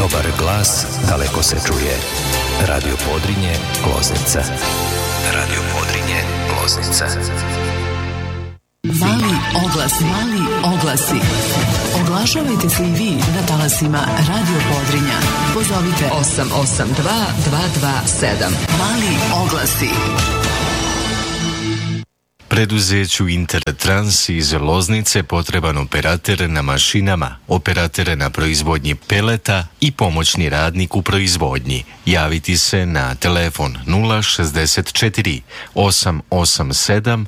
Dobar glas daleko se čuje. Radio Podrinje, Loznica. Radio Podrinje, Loznica. Mali oglasi. Oglašavajte se i vi na talasima Radio Podrinja. Pozovite 882 227. Mali oglasi. Preduzeću Intertrans iz Loznice potreban operater na mašinama, operater na proizvodnji peleta i pomoćni radnik u proizvodnji. Javiti se na telefon 064 887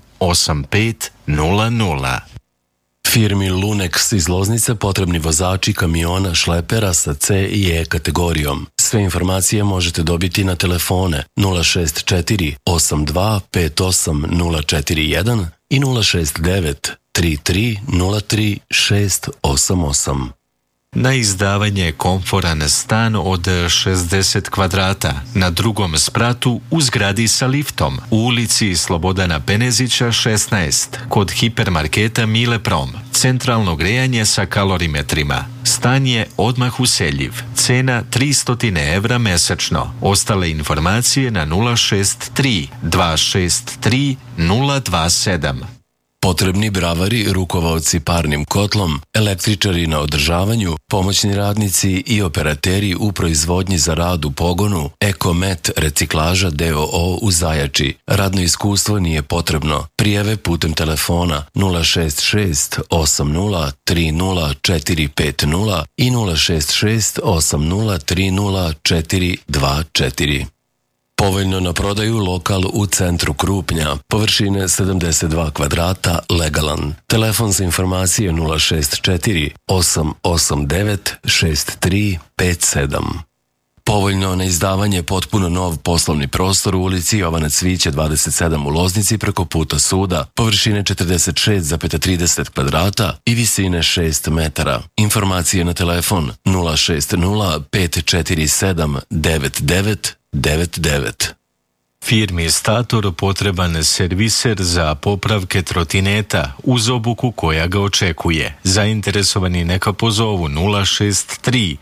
8500. Firmi Lunex iz Loznice potrebni vozači kamiona šlepera sa C i E kategorijom. Sve informacije možete dobiti na telefone 064 82 58 041 i 069 33 03 688. Na izdavanje komforan stan od 60 kvadrata na drugom spratu u zgradi sa liftom u ulici Slobodana Penezića 16 kod hipermarketa Mile Prom. Centralno grejanje sa kalorimetrima. Stan je odmah useljiv. Cena 300 evra mesečno. Ostale informacije na 063 263 027. Potrebni bravari, rukovaoci parnim kotlom, električari na održavanju, pomoćni radnici i operateri u proizvodnji za rad u pogonu, Ekomet reciklaža DOO u Zajači. Radno iskustvo nije potrebno. Prijave putem telefona 066 80 30 450 i 066 80 30 424. Povoljno na prodaju lokal u centru Krupnja, površine 72 kvadrata, legalan. Telefon za informacije 064 889 6357. Povoljno na izdavanje potpuno nov poslovni prostor u ulici Jovana Cvića 27 u Loznici preko puta suda, površine 46,30 kvadrata i visine 6 metara. Informacije na telefon 060 547 9999. Firmi Stator potreban serviser za popravke trotineta uz obuku koja ga očekuje. Zainteresovani neka pozovu 063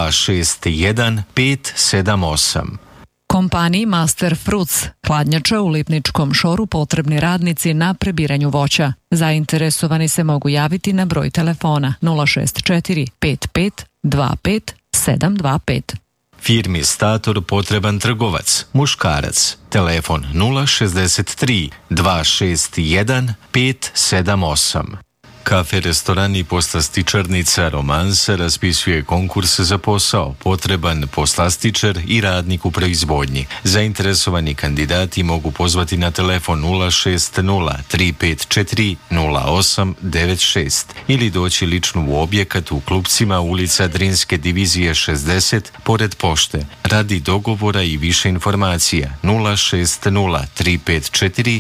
261 578. Kompaniji Master Fruits, hladnjača u Lipničkom Šoru, potrebni radnici na prebiranju voća. Zainteresovani se mogu javiti na broj telefona 064 55 25 725. Firmi Stator potreban trgovac, muškarac. Telefon 063 261 578. Kafe, restoran i poslastičarnica Romansa raspisuje konkurs za posao. Potreban poslastičar i radnik u proizvodnji. Zainteresovani kandidati mogu pozvati na telefon 060 354 0896 ili doći lično u objekat u Klupcima, ulica Drinske divizije 60 pored pošte. Radi dogovora i više informacija 060 354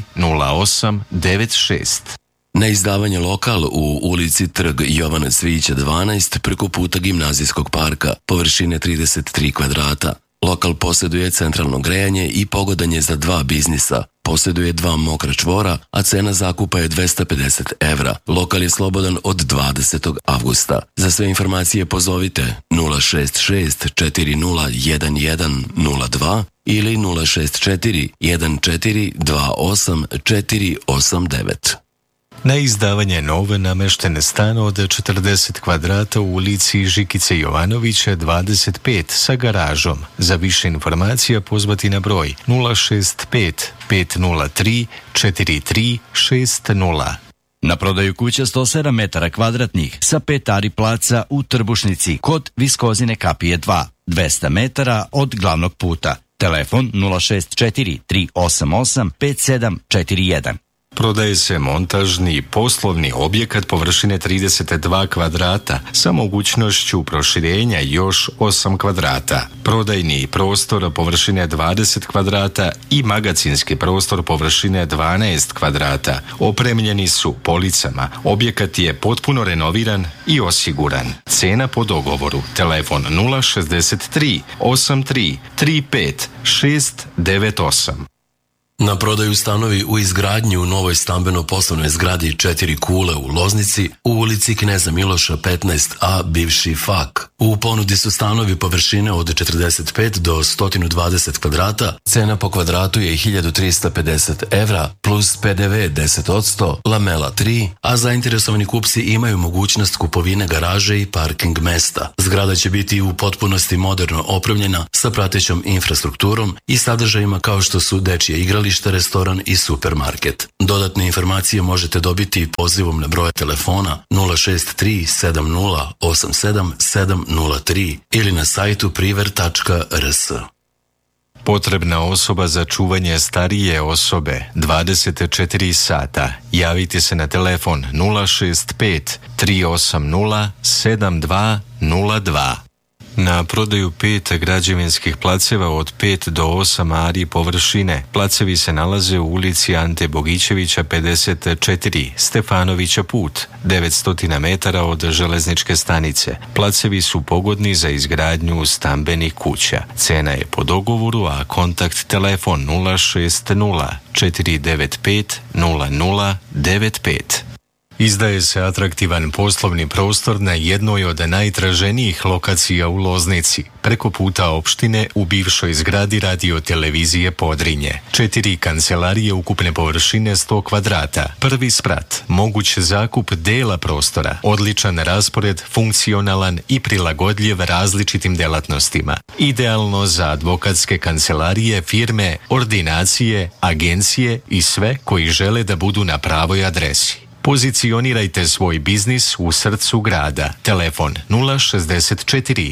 0896. Na izdavanje lokal u ulici Trg Jovana Cvića 12 preko puta Gimnazijskog parka, površine 33 kvadrata. Lokal posjeduje centralno grejanje i pogodanje za 2 biznisa. Posjeduje 2 mokra čvora, a cena zakupa je 250 evra. Lokal je slobodan od 20. avgusta. Za sve informacije pozovite 066 40 1102 ili 064 14 28 489. Na izdavanje nove nameštene stan od 40 kvadrata u ulici Žikice Jovanovića 25 sa garažom. Za više informacija pozvati na broj 065 503 4360. Na prodaju kuća 107 metara kvadratnih sa 5 ari placa u Trbušnici kod Viskozine kapije 2, 200 metara od glavnog puta. Telefon 064 388 5741. Prodaje se montažni poslovni objekat površine 32 kvadrata sa mogućnošću proširenja još 8 kvadrata. Prodajni prostor površine 20 kvadrata i magacinski prostor površine 12 kvadrata. Opremljeni su policama. Objekat je potpuno renoviran i osiguran. Cena po dogovoru. Telefon 063 83 35 698. Na prodaju stanovi u izgradnji u novoj stambeno-poslovnoj zgradi 4 kule u Loznici u ulici Kneza Miloša 15a, bivši FAK. U ponudi su stanovi površine od 45 do 120 kvadrata, cena po kvadratu je 1350 evra plus PDV 10%, lamela 3, a zainteresovani kupci imaju mogućnost kupovine garaže i parking mesta. Zgrada će biti u potpunosti moderno opremljena sa pratećom infrastrukturom i sadržajima kao što su dečje igralište, restoran i supermarket. Dodatne informacije možete dobiti pozivom na broj telefona 063 7087 703 ili na sajtu priver.rs. Potrebna osoba za čuvanje starije osobe 24 sata. Javite se na telefon 065 380 7202. Na prodaju 5 građevinskih placeva od 5 do 8 ari površine. Placevi se nalaze u ulici Ante Bogićevića 54, Stefanovića put, 900 metara od železničke stanice. Placevi su pogodni za izgradnju stambenih kuća. Cena je po dogovoru, a kontakt telefon 060 495 0095. Izdaje se atraktivan poslovni prostor na jednoj od najtraženijih lokacija u Loznici, preko puta opštine u bivšoj zgradi radio-televizije Podrinje. 4 kancelarije ukupne površine 100 kvadrata, prvi sprat, moguć zakup dela prostora, odličan raspored, funkcionalan i prilagodljiv različitim delatnostima. Idealno za advokatske kancelarije, firme, ordinacije, agencije i sve koji žele da budu na pravoj adresi. Pozicionirajte svoj biznis u srcu grada. Telefon 064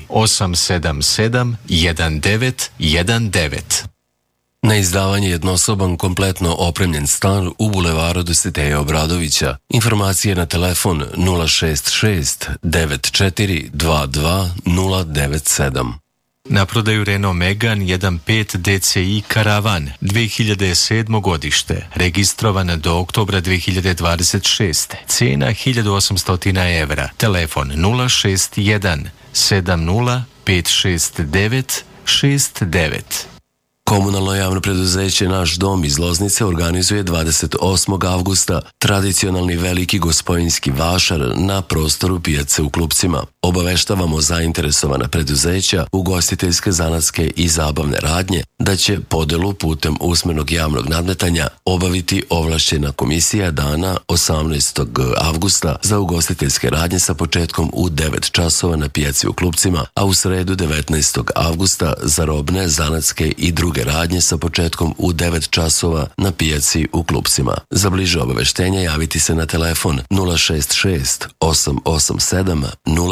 877 1919. Na izdavanje jednosoban kompletno opremljen stan u bulevaru Dositeja Obradovića. Informacije na telefon 066 9422 097. Na prodaju Renault Megane 1.5 DCI Karavan 2007. godište, registrovan do oktobra 2026. Cena 1800 evra. Telefon 061 70 569 69. Komunalno javno preduzeće Naš dom iz Loznice organizuje 28. avgusta tradicionalni veliki gospojinski vašar na prostoru pijace u Klupcima. Obaveštavamo zainteresovana preduzeća, ugostiteljske, zanatske i zabavne radnje da će podelu putem usmenog javnog nadmetanja obaviti ovlašćena komisija dana 18. avgusta za ugostiteljske radnje sa početkom u 9 časova na pijaci u Klupcima, a u sredu 19. avgusta za robne, zanatske i druge radnje sa početkom u 9 časova na pijaci u Klupcima. Za bliže obaveštenja javiti se na telefon 066 887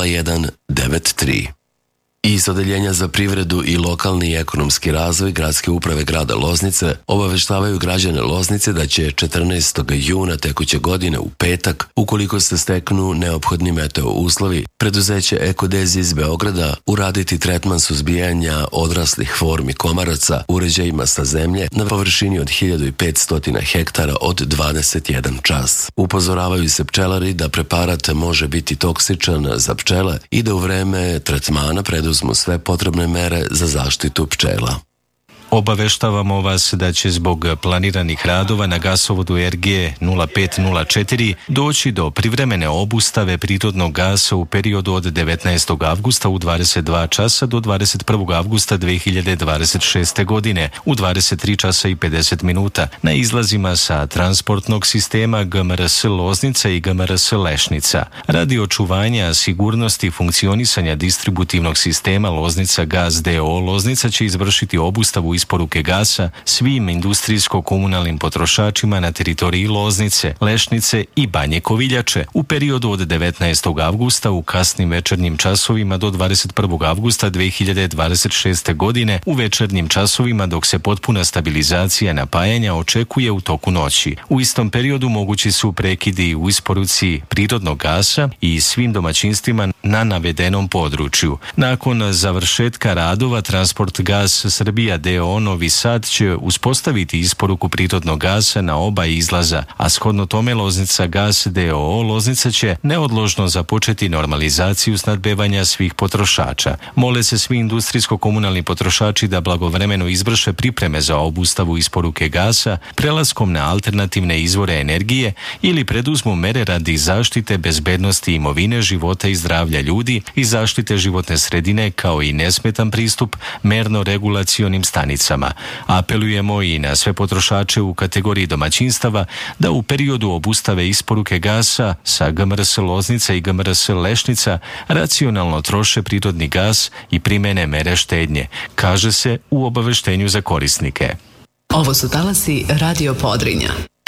0193. Iz Odeljenja za privredu i lokalni i ekonomski razvoj Gradske uprave grada Loznice obaveštavaju građane Loznice da će 14. juna tekuće godine u petak, ukoliko se steknu neophodni meteo uslovi, preduzeće Ekodezi iz Beograda uraditi tretman suzbijanja odraslih formi komaraca uređajima sa zemlje na površini od 1500 hektara od 21 čas. Upozoravaju se pčelari da preparat može biti toksičan za pčele i da u vreme tretmana preduzmu sve potrebne mere za zaštitu pčela. Obaveštavamo vas da će zbog planiranih radova na gasovodu RG 0504 doći do privremene obustave prirodnog gasa u periodu od 19. avgusta u 22 časa do 21. avgusta 2026. godine u 23 časa i 50 minuta na izlazima sa transportnog sistema GMRS Loznica i GMRS Lešnica. Radi očuvanja sigurnosti i funkcionisanja distributivnog sistema Loznica Gas DO Loznica će izvršiti obustavu isporuke gasa svim industrijsko-komunalnim potrošačima na teritoriji Loznice, Lešnice i Banje Koviljače u periodu od 19. avgusta u kasnim večernjim časovima do 21. avgusta 2026. godine u večernjim časovima dok se potpuna stabilizacija napajanja očekuje u toku noći. U istom periodu mogući su prekidi u isporuci prirodnog gasa i svim domaćinstvima na navedenom području. Nakon završetka radova Transport Gas Srbija DO d.o.o. Novi Sad će uspostaviti isporuku prirodnog gasa na oba izlaza, a shodno tome Loznica Gas d.o.o. Loznica će neodložno započeti normalizaciju snadbevanja svih potrošača. Mole se svi industrijsko-komunalni potrošači da blagovremeno izvrše pripreme za obustavu isporuke gasa prelaskom na alternativne izvore energije ili preduzmu mere radi zaštite bezbednosti imovine, života i zdravlja ljudi i zaštite životne sredine, kao i nesmetan pristup merno-regulacionim stanicama. Apelujemo i na sve potrošače u kategoriji domaćinstava da u periodu obustave isporuke gasa sa GMRS Loznica i GMRS Lešnica racionalno troše prirodni gas i primene mere štednje, kaže se u obaveštenju za korisnike. Ovo su talasi Radio Podrinja.